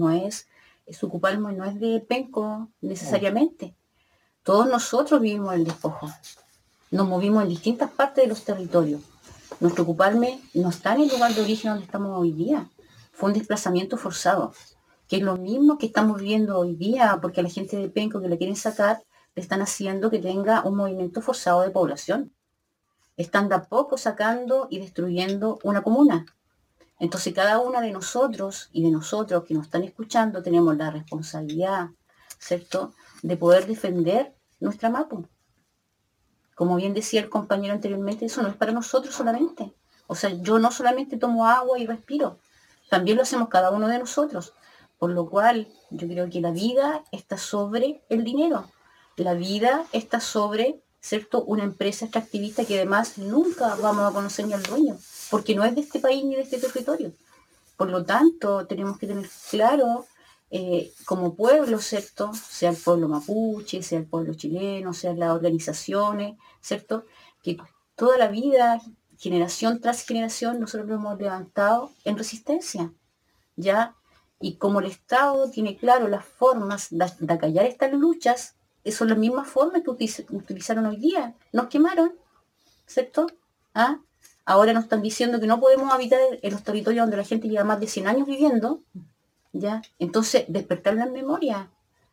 su Cupalmo no es de Penco necesariamente. Todos nosotros vivimos el despojo. Nos movimos en distintas partes de los territorios. Nuestro Cupalme no está en el lugar de origen donde estamos hoy día. Fue un desplazamiento forzado, que es lo mismo que estamos viviendo hoy día, porque a la gente de Penco que le quieren sacar, le están haciendo que tenga un movimiento forzado de población. Están de a poco sacando y destruyendo una comuna. Entonces cada una de nosotros y de nosotros que nos están escuchando tenemos la responsabilidad, ¿cierto?, de poder defender nuestra Mapu. Como bien decía el compañero anteriormente, eso no es para nosotros solamente. O sea, yo no solamente tomo agua y respiro, también lo hacemos cada uno de nosotros. Por lo cual, yo creo que la vida está sobre el dinero. La vida está sobre, ¿cierto?, una empresa extractivista que además nunca vamos a conocer ni al dueño, porque no es de este país ni de este territorio. Por lo tanto, tenemos que tener claro, como pueblo, ¿cierto?, sea el pueblo mapuche, sea el pueblo chileno, sean las organizaciones, ¿cierto?, que toda la vida, generación tras generación, nosotros lo hemos levantado en resistencia, ¿ya? Y como el Estado tiene claro las formas de acallar estas luchas, son las mismas formas que utilizaron hoy día. Nos quemaron, ¿cierto? ¿Ah? Ahora nos están diciendo que no podemos habitar en los territorios donde la gente lleva más de 100 años viviendo, ¿ya? Entonces, despertar la memoria,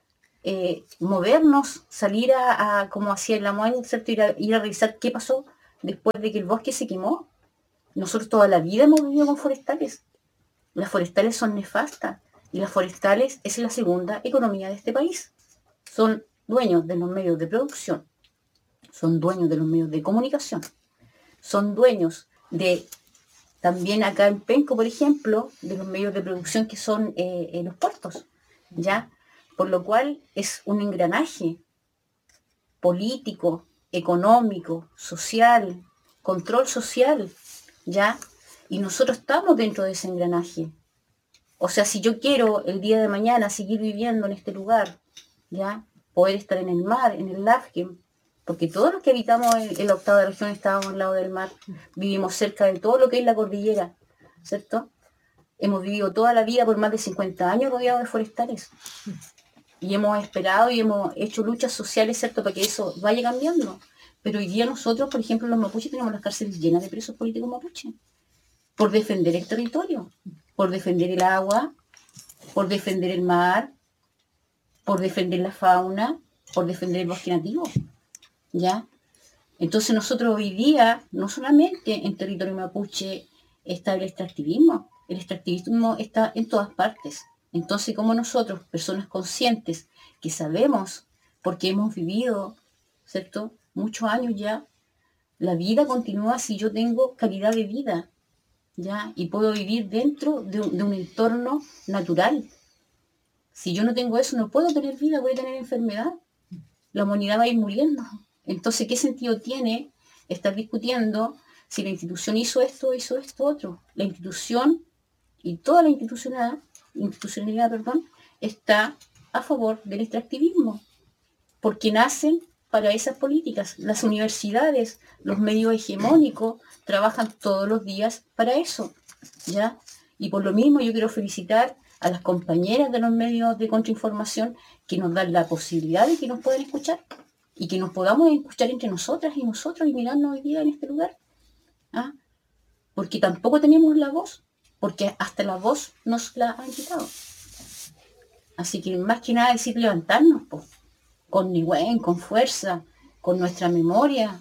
movernos, salir a como hacía el Lamoine, ¿cierto? Ir a revisar qué pasó después de que el bosque se quemó. Nosotros toda la vida hemos vivido con forestales. Las forestales son nefastas y las forestales es la segunda economía de este país. Son dueños de los medios de producción, son dueños de los medios de comunicación, son dueños de, también acá en Penco, por ejemplo, de los medios de producción que son en los puertos, ¿ya? Por lo cual es un engranaje político, económico, social, control social, ¿ya? Y nosotros estamos dentro de ese engranaje. O sea, si yo quiero el día de mañana seguir viviendo en este lugar, ¿ya? Poder estar en el mar, en el Lafken, porque todos los que habitamos en la octava región estábamos al lado del mar, vivimos cerca de todo lo que es la cordillera, ¿cierto? Hemos vivido toda la vida por más de 50 años rodeados de forestales. Y hemos esperado y hemos hecho luchas sociales, ¿cierto?, para que eso vaya cambiando. Pero hoy día nosotros, por ejemplo, los mapuches, tenemos las cárceles llenas de presos políticos mapuches, por defender el territorio, por defender el agua, por defender el mar, por defender la fauna, por defender el bosque nativo, ¿ya? Entonces nosotros hoy día, no solamente en territorio mapuche está el extractivismo está en todas partes. Entonces, como nosotros, personas conscientes, que sabemos, porque hemos vivido, ¿cierto?, muchos años ya, la vida continúa si yo tengo calidad de vida, ¿ya? Y puedo vivir dentro de un entorno natural. Si yo no tengo eso, no puedo tener vida, voy a tener enfermedad. La humanidad va a ir muriendo. Entonces, ¿qué sentido tiene estar discutiendo si la institución hizo esto, otro? La institución y toda la institucionalidad, está a favor del extractivismo, porque nacen para esas políticas. Las universidades, los medios hegemónicos, trabajan todos los días para eso, ¿ya? Y por lo mismo yo quiero felicitar a las compañeras de los medios de contrainformación que nos dan la posibilidad de que nos puedan escuchar y que nos podamos escuchar entre nosotras y nosotros y mirarnos hoy día en este lugar, ¿ah? Porque tampoco tenemos la voz, porque hasta la voz nos la han quitado. Así que más que nada decir levantarnos, pues, con Nihuen, con fuerza, con nuestra memoria.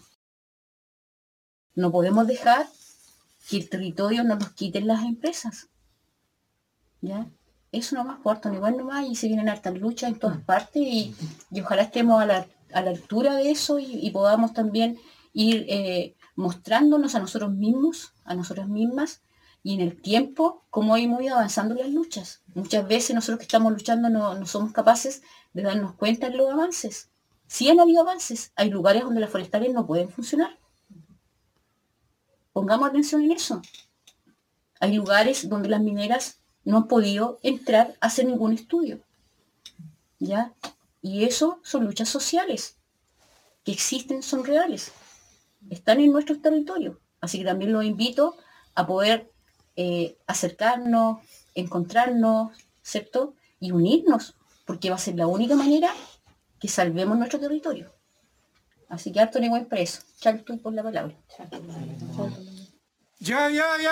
No podemos dejar que el territorio nos los quiten las empresas, ¿ya? Eso nomás, Puerto Nihuen nomás, y se vienen hartas luchas en todas partes y ojalá estemos a la altura de eso y podamos también ir mostrándonos a nosotros mismos, a nosotras mismas, y en el tiempo cómo hemos ido avanzando las luchas. Muchas veces nosotros que estamos luchando no somos capaces de darnos cuenta de los avances. Sí han habido avances, hay lugares donde las forestales no pueden funcionar. Pongamos atención en eso. Hay lugares donde las mineras no han podido entrar a hacer ningún estudio, ¿ya? Y eso son luchas sociales que existen, son reales, están en nuestros territorios. Así que también los invito a poder acercarnos, encontrarnos, ¿cierto? Y unirnos, porque va a ser la única manera que salvemos nuestro territorio. Así que harto Nihuen para eso. Charto por la palabra.
Ya.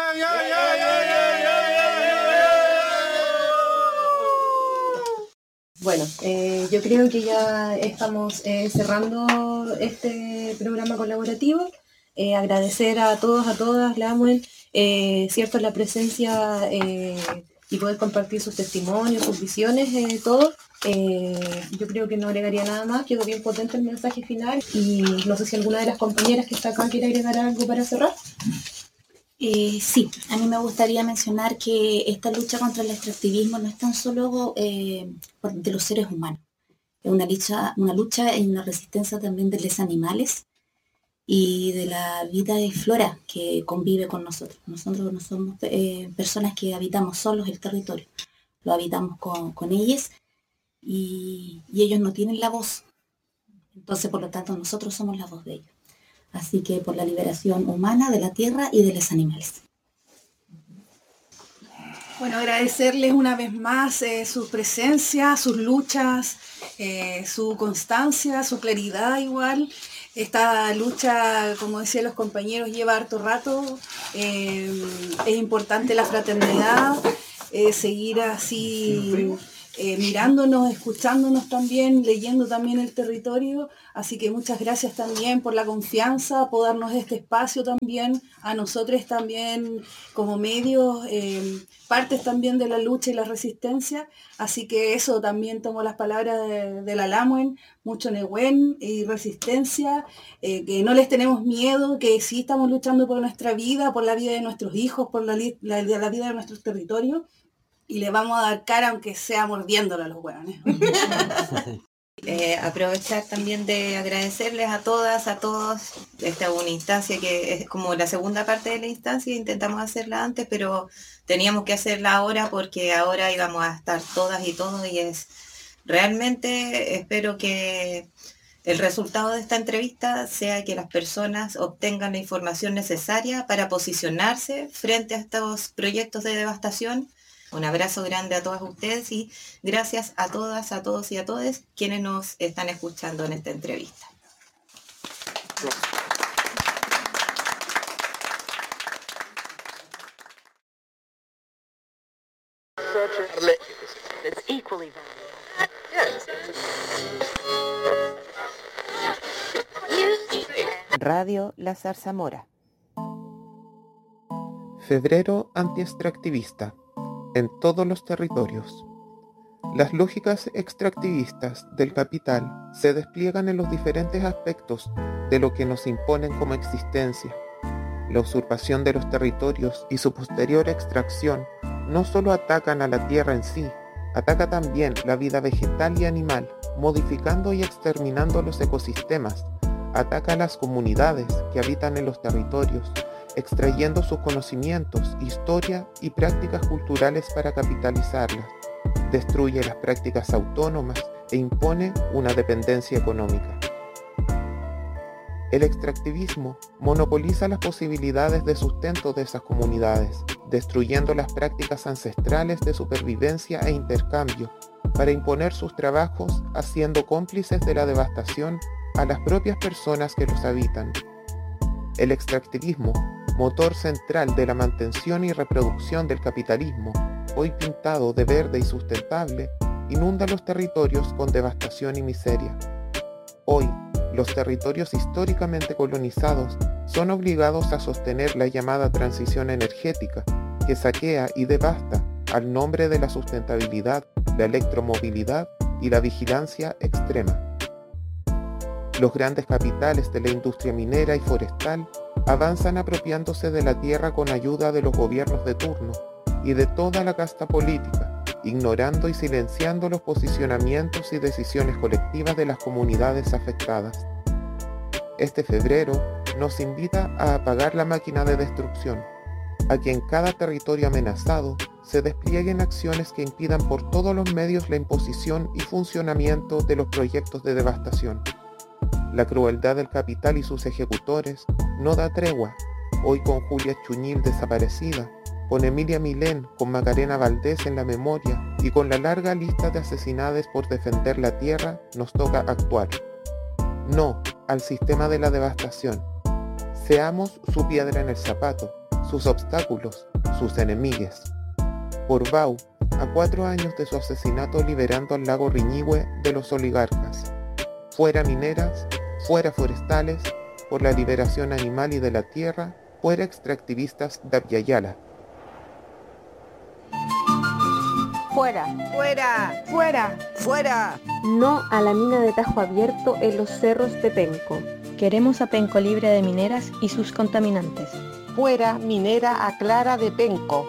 Bueno, yo creo que ya estamos cerrando este programa colaborativo. Agradecer a todos, a todas, Lamuel, cierto, la presencia y poder compartir sus testimonios, sus visiones, todo. Yo creo que no agregaría nada más, quedó bien potente el mensaje final y no sé si alguna de las compañeras que está acá quiere agregar algo para cerrar.
Sí, a mí me gustaría mencionar que esta lucha contra el extractivismo no es tan solo de los seres humanos, es una lucha y una resistencia también de los animales y de la vida de flora que convive con nosotros. Nosotros no somos personas que habitamos solos el territorio, lo habitamos con ellos y ellos no tienen la voz. Entonces, por lo tanto, nosotros somos la voz de ellos. Así que por la liberación humana de la tierra y de los animales.
Bueno, agradecerles una vez más su presencia, sus luchas, su constancia, su claridad igual. esta lucha, como decían los compañeros, lleva harto rato. Es importante la fraternidad, seguir así mirándonos, escuchándonos también, leyendo también el territorio. Así que muchas gracias también por la confianza, por darnos este espacio también, a nosotros también como medios, partes también de la lucha y la resistencia. Así que eso también tomo las palabras de la Lamuen, mucho Nehuen y resistencia, que no les tenemos miedo, que sí estamos luchando por nuestra vida, por la vida de nuestros hijos, por la vida de nuestros territorios. Y le vamos a dar cara aunque sea mordiéndolo a los hueones.
Aprovechar también de agradecerles a todas, a todos. Esta es una instancia que es como la segunda parte de la instancia, intentamos hacerla antes, pero teníamos que hacerla ahora porque ahora íbamos a estar todas y todos, y es realmente, espero que el resultado de esta entrevista sea que las personas obtengan la información necesaria para posicionarse frente a estos proyectos de devastación. Un abrazo grande a todas ustedes y gracias a todas, a todos y a todas quienes nos están escuchando en esta entrevista.
Radio La Zarzamora.
Febrero antiextractivista. En todos los territorios. Las lógicas extractivistas del capital se despliegan en los diferentes aspectos de lo que nos imponen como existencia. La usurpación de los territorios y su posterior extracción no solo atacan a la tierra en sí, ataca también la vida vegetal y animal, modificando y exterminando los ecosistemas, ataca a las comunidades que habitan en los territorios, extrayendo sus conocimientos, historia y prácticas culturales para capitalizarlas, destruye las prácticas autónomas e impone una dependencia económica. El extractivismo monopoliza las posibilidades de sustento de esas comunidades, destruyendo las prácticas ancestrales de supervivencia e intercambio para imponer sus trabajos, haciendo cómplices de la devastación a las propias personas que los habitan. El extractivismo, motor central de la mantención y reproducción del capitalismo, hoy pintado de verde y sustentable, inunda los territorios con devastación y miseria. Hoy, los territorios históricamente colonizados son obligados a sostener la llamada transición energética, que saquea y devasta al nombre de la sustentabilidad, la electromovilidad y la vigilancia extrema. Los grandes capitales de la industria minera y forestal avanzan apropiándose de la tierra con ayuda de los gobiernos de turno y de toda la casta política, ignorando y silenciando los posicionamientos y decisiones colectivas de las comunidades afectadas. Este febrero nos invita a apagar la máquina de destrucción, a que en cada territorio amenazado se desplieguen acciones que impidan por todos los medios la imposición y funcionamiento de los proyectos de devastación. La crueldad del capital y sus ejecutores no da tregua, hoy con Julia Chuñil desaparecida, con Emilia Milén, con Macarena Valdés en la memoria y con la larga lista de asesinadas por defender la tierra, nos toca actuar. No al sistema de la devastación. Seamos su piedra en el zapato, sus obstáculos, sus enemigues. Por Bau, a 4 años de su asesinato liberando al lago Riñihue de los oligarcas. Fuera mineras, fuera forestales, por la liberación animal y de la tierra, fuera extractivistas de Abya Yala.
Fuera, fuera, fuera, fuera.
No a la mina de Tajo Abierto en los cerros de Penco. Queremos a Penco libre de mineras y sus contaminantes.
Fuera minera a Clara de Penco.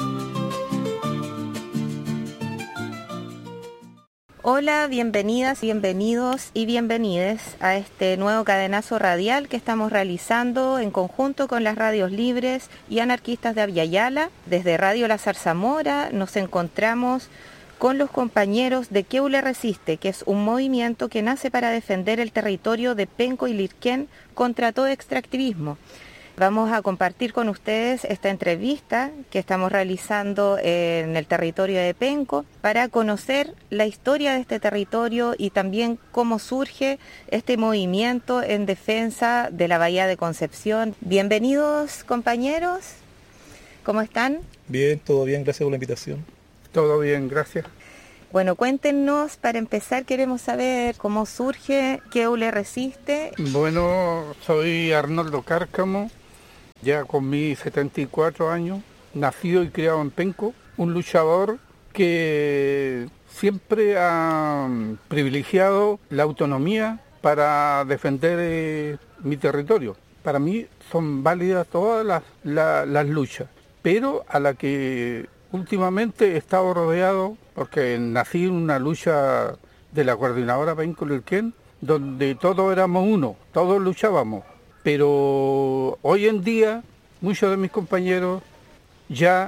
Hola, bienvenidas, bienvenidos y bienvenides a este nuevo cadenazo radial que estamos realizando en conjunto con las radios libres y anarquistas de Abya Yala. Desde Radio La Zarzamora nos encontramos con los compañeros de Queule Resiste, que es un movimiento que nace para defender el territorio de Penco y Lirquén contra todo extractivismo. Vamos a compartir con ustedes esta entrevista que estamos realizando en el territorio de Penco para conocer la historia de este territorio y también cómo surge este movimiento en defensa de la Bahía de Concepción. Bienvenidos, compañeros. ¿Cómo están?
Bien, todo bien, gracias por la invitación.
Todo bien, gracias.
Bueno, cuéntenos, para empezar queremos saber cómo surge Queule Resiste.
Bueno, soy Arnoldo Cárcamo, ya con mis 74 años, nacido y criado en Penco, un luchador que siempre ha privilegiado la autonomía para defender mi territorio. Para mí son válidas todas las luchas, pero a la que últimamente he estado rodeado, porque nací en una lucha de la coordinadora Penco-Lirquén, donde todos éramos uno, todos luchábamos. Pero hoy en día muchos de mis compañeros ya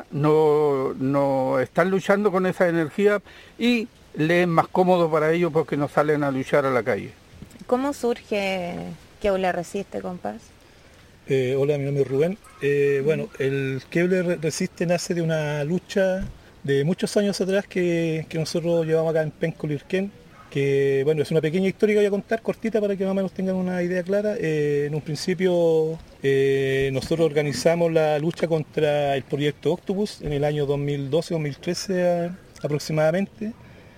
no están luchando con esa energía y les es más cómodo para ellos porque no salen a luchar a la calle.
¿Cómo surge Queule Resiste, compás?
Hola, mi nombre es Rubén. Bueno, el Queule Resiste nace de una lucha de muchos años atrás que nosotros llevamos acá en Penco-Lirquén, que bueno, es una pequeña historia que voy a contar, cortita, para que más o menos tengan una idea clara. En un principio nosotros organizamos la lucha contra el proyecto Octopus en el año 2012-2013 aproximadamente,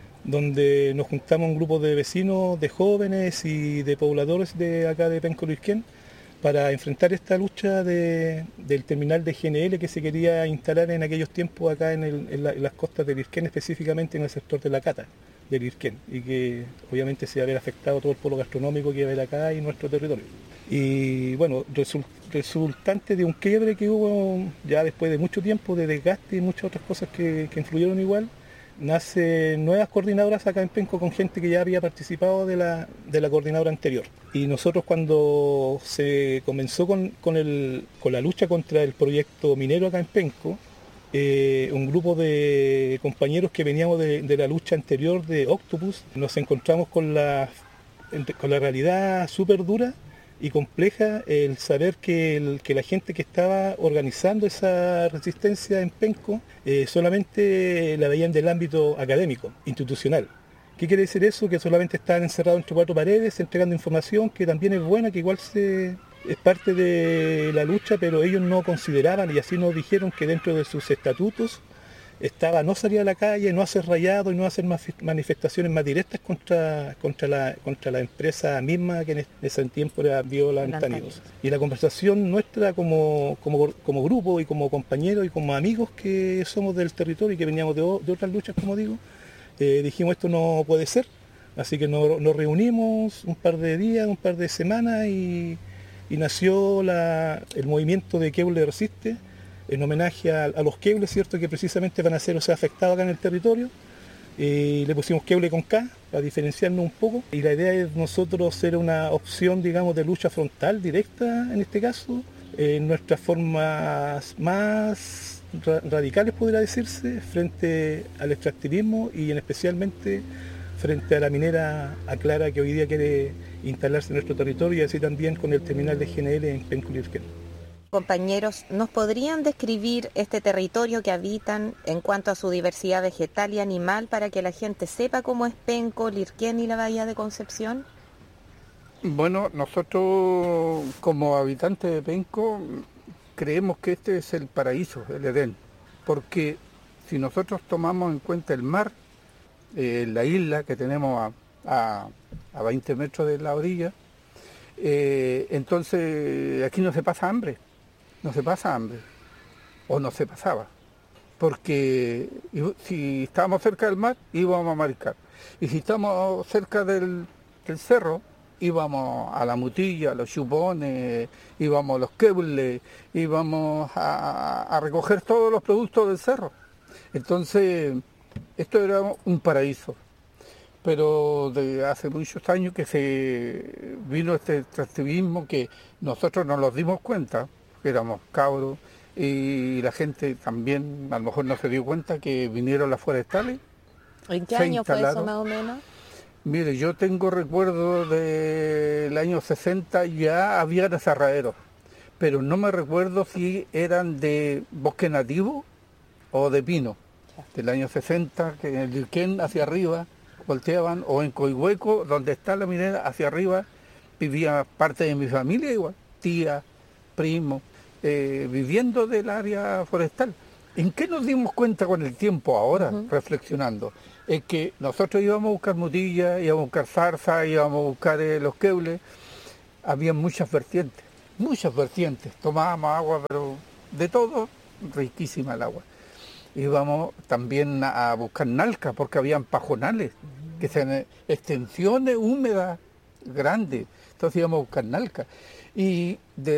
donde nos juntamos un grupo de vecinos, de jóvenes y de pobladores de acá de Penco-Lirquén para enfrentar esta lucha del terminal de GNL que se quería instalar en aquellos tiempos acá en las costas de Lirquén, específicamente en el sector de la Cata de Lirquén, y que obviamente se iba a haber afectado todo el polo gastronómico que iba a haber acá y en nuestro territorio. Y bueno, resultante de un quiebre que hubo ya después de mucho tiempo, de desgaste y muchas otras cosas que influyeron igual, nacen nuevas coordinadoras acá en Penco con gente que ya había participado de la coordinadora anterior. Y nosotros, cuando se comenzó con la lucha contra el proyecto minero acá en Penco, un grupo de compañeros que veníamos de la lucha anterior de Octopus, nos encontramos con la realidad súper dura y compleja, el saber que la gente que estaba organizando esa resistencia en Penco solamente la veían del ámbito académico, institucional. ¿Qué quiere decir eso? Que solamente estaban encerrados entre cuatro paredes, entregando información que también es buena, que igual es parte de la lucha, pero ellos no consideraban, y así nos dijeron, que dentro de sus estatutos estaba no salir a la calle, no hacer rayado y no hacer manifestaciones más directas contra la empresa misma, que en ese tiempo era Biolantánidos. Y la conversación nuestra como grupo y como compañeros y como amigos que somos del territorio y que veníamos de otras luchas, como digo, dijimos, esto no puede ser. Así que nos reunimos un par de días, un par de semanas y nació el movimiento de Queule Resiste, en homenaje a los queules, ¿cierto?, que precisamente van a ser afectados acá en el territorio. Le pusimos Queule con K para diferenciarnos un poco, y la idea es nosotros ser una opción, digamos, de lucha frontal, directa en este caso, en nuestras formas más radicales, podría decirse, frente al extractivismo y especialmente frente a la minera Aclara, que hoy día quiere instalarse en nuestro territorio, y así también con el terminal de GNL en Penco-Lirquén.
Compañeros, ¿nos podrían describir este territorio que habitan en cuanto a su diversidad vegetal y animal para que la gente sepa cómo es Penco, Lirquén y la Bahía de Concepción?
Bueno, nosotros como habitantes de Penco creemos que este es el paraíso, el Edén, porque si nosotros tomamos en cuenta el mar, la isla que tenemos a 20 metros de la orilla, entonces aquí no se pasa hambre. No se pasa hambre, o no se pasaba, porque si estábamos cerca del mar íbamos a mariscar, y si estábamos cerca del cerro íbamos a la mutilla, a los chupones, íbamos a los queules, íbamos a recoger todos los productos del cerro. Entonces esto era un paraíso, pero de hace muchos años que se vino este extractivismo que nosotros no nos dimos cuenta, éramos cabros, y la gente también a lo mejor no se dio cuenta que vinieron las forestales.
¿En qué año fue eso más o menos?
Mire, yo tengo recuerdos del año 60, ya había aserraderos, pero no me recuerdo si eran de bosque nativo o de pino. Del año 60, que en el Liquén hacia arriba volteaban, o en Coihueco, donde está la minera, hacia arriba vivía parte de mi familia igual, tía, primo, viviendo del área forestal. ¿En qué nos dimos cuenta con el tiempo ahora, reflexionando? Es que nosotros íbamos a buscar mutilla, íbamos a buscar zarza, íbamos a buscar los queules, había muchas vertientes, tomábamos agua, pero de todo, riquísima el agua. Íbamos también a buscar nalca, porque habían pajonales, que sean extensiones húmedas grandes, entonces íbamos a buscar nalca. Y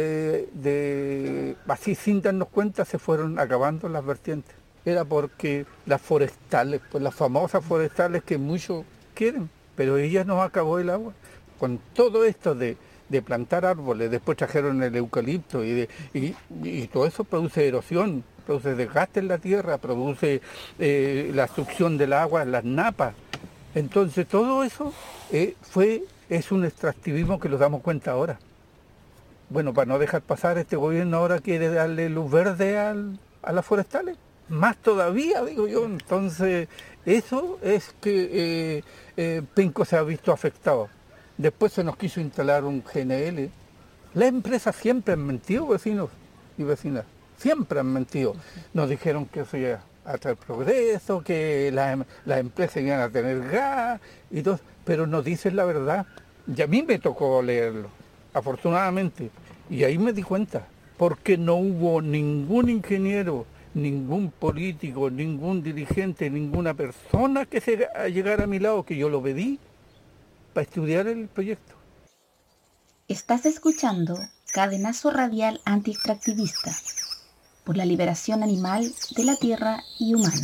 así sin darnos cuenta se fueron acabando las vertientes. Era porque las forestales, pues las famosas forestales que muchos quieren, pero ellas nos acabó el agua. Con todo esto de plantar árboles, después trajeron el eucalipto y todo eso produce erosión, produce desgaste en la tierra, produce la succión del agua en las napas. Entonces todo eso es un extractivismo que nos damos cuenta ahora. Bueno, para no dejar pasar, este gobierno ahora quiere darle luz verde a las forestales, más todavía, digo yo. Entonces eso es que Penco se ha visto afectado. Después se nos quiso instalar un GNL. Las empresas siempre han mentido, vecinos y vecinas, siempre han mentido. Nos dijeron que eso iba a traer progreso, que las empresas iban a tener gas y todo, pero nos dicen la verdad. Y a mí me tocó leerlo, afortunadamente, y ahí me di cuenta, porque no hubo ningún ingeniero, ningún político, ningún dirigente, ninguna persona que se llegara a mi lado, que yo lo pedí, para estudiar el proyecto.
Estás escuchando Cadenazo Radial Anti-Extractivista por la liberación animal de la tierra y humana.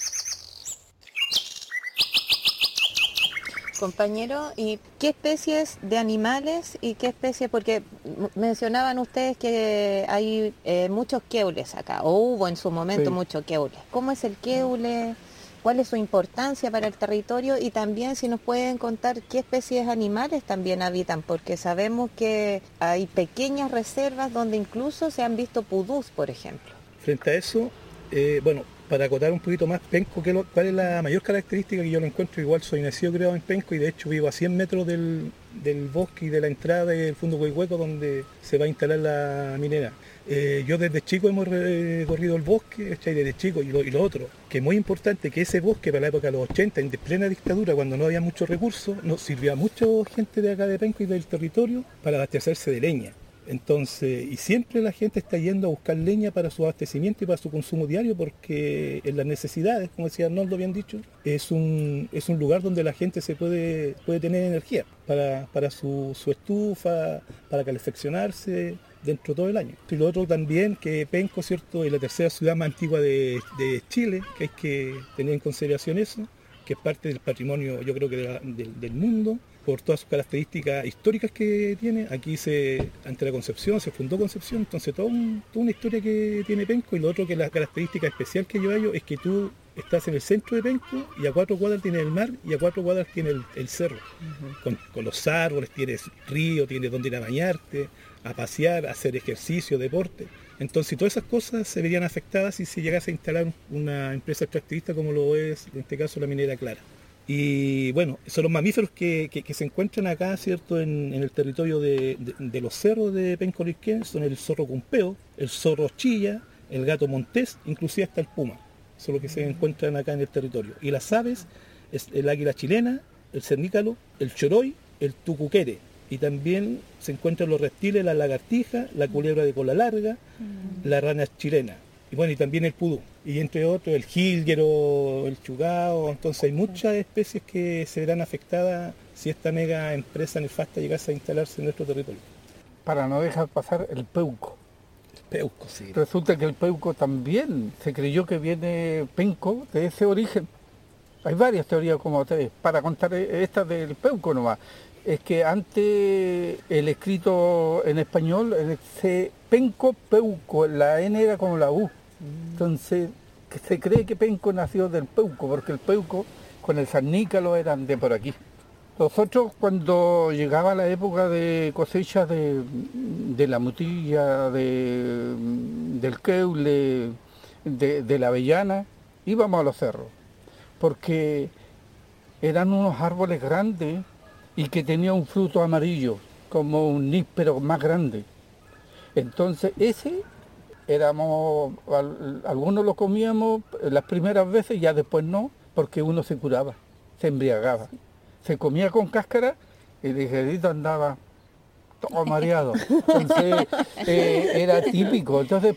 Compañero, ¿y qué especies de animales y qué especies? Porque mencionaban ustedes que hay muchos queules acá, o hubo en su momento muchos queules. ¿Cómo es el queule? ¿Cuál es su importancia para el territorio? Y también si nos pueden contar qué especies animales también habitan, porque sabemos que hay pequeñas reservas donde incluso se han visto pudús, por ejemplo.
Frente a eso, para acotar un poquito más, Penco, ¿cuál es la mayor característica que yo lo encuentro? Igual soy nacido y criado en Penco y de hecho vivo a 100 metros del bosque y de la entrada del fondo Coihueco donde se va a instalar la minera. Yo desde chico hemos recorrido el bosque, desde chico, y lo otro, que es muy importante, que ese bosque para la época de los 80, en plena dictadura, cuando no había muchos recursos, nos sirvió a mucha gente de acá de Penco y del territorio para abastecerse de leña. Entonces, y siempre la gente está yendo a buscar leña para su abastecimiento y para su consumo diario, porque en las necesidades, como decía Arnoldo bien dicho, es un lugar donde la gente se puede tener energía para su estufa, para calefaccionarse dentro de todo el año. Y lo otro también, que Penco, ¿cierto?, es la tercera ciudad más antigua de Chile, que hay que tener en consideración eso, que es parte del patrimonio, yo creo que del mundo, por todas sus características históricas que tiene. Aquí ante la Concepción, se fundó Concepción, entonces toda una historia que tiene Penco. Y lo otro, que la característica especial que yo hallo es que tú estás en el centro de Penco y a 4 cuadras tiene el mar y a 4 cuadras tiene el cerro, con los árboles, tienes río, tienes donde ir a bañarte, a pasear, a hacer ejercicio, deporte. Entonces todas esas cosas se verían afectadas si se llegase a instalar una empresa extractivista como lo es en este caso la minera Clara. Y bueno, son los mamíferos que se encuentran acá, ¿cierto?, en el territorio de los cerros de Penco Liquén, son el zorro cumpeo, el zorro chilla, el gato montés, inclusive hasta el puma. Son los que se encuentran acá en el territorio. Y las aves, es el águila chilena, el cernícalo, el choroy, el tucuquere. Y también se encuentran los reptiles, la lagartija, la culebra de cola larga, la rana chilena. Y bueno, y también el pudú. Y entre otros, el jilguero, el chugao. Entonces hay muchas especies que se verán afectadas si esta mega empresa nefasta llegase a instalarse en nuestro territorio.
Para no dejar pasar el peuco.
El peuco, sí.
Resulta que el peuco también se creyó que viene Penco de ese origen. Hay varias teorías como ustedes. Para contar esta del peuco nomás. Es que antes el escrito en español, Penco, Peuco, la N era como la U. Entonces se cree que Penco nació del Peuco, porque el Peuco con el Sarnícalo eran de por aquí. Nosotros cuando llegaba la época de cosecha de la mutilla, del keule, de la avellana, íbamos a los cerros, porque eran unos árboles grandes y que tenían un fruto amarillo, como un níspero más grande. Entonces algunos lo comíamos las primeras veces, ya después no, porque uno se curaba, se embriagaba. Se comía con cáscara y el ligerito andaba todo mareado. Entonces era típico. Entonces